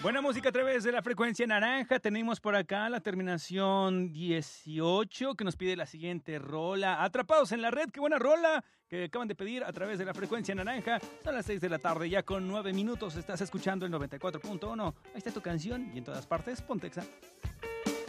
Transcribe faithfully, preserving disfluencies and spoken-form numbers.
Buena música a través de la frecuencia naranja. Tenemos por acá la terminación dieciocho que nos pide la siguiente rola. Atrapados en la red, qué buena rola que acaban de pedir a través de la frecuencia naranja. Son las seis de la tarde, ya con nueve minutos. Estás escuchando el noventa y cuatro punto uno. Ahí está tu canción y en todas partes, Pontexa.